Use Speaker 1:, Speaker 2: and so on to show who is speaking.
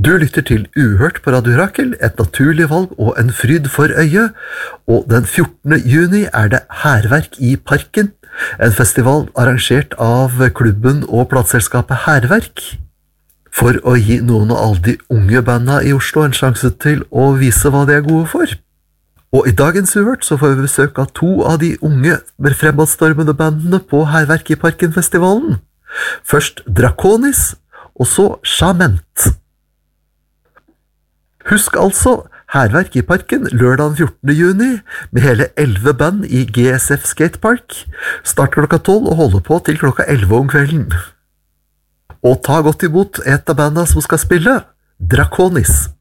Speaker 1: Du lytter til Uhørt på Radio Rakel, et naturlig valg og en fryd for øyet, og den 14. juni er det Hærverk i Parken, en festival arrangert av klubben og plateselskapet Hærverk, for å gi noen av alle de unge bandene i Oslo en sjanse til å vise hva de er gode for. Og i dagens Uhørt så får vi besøk av to av de unge, fremadstormende bandene på Hærverk i Parken-festivalen. Først Draconis, og så Chament. Husk altså, Hærverk i Parken lørdag 14. juni, med hele 11 band i GSF Skatepark. Start klokka 12 og holde på til klokka 11 om kvelden. Og ta godt imot et av bandene som skal spille, Draconis.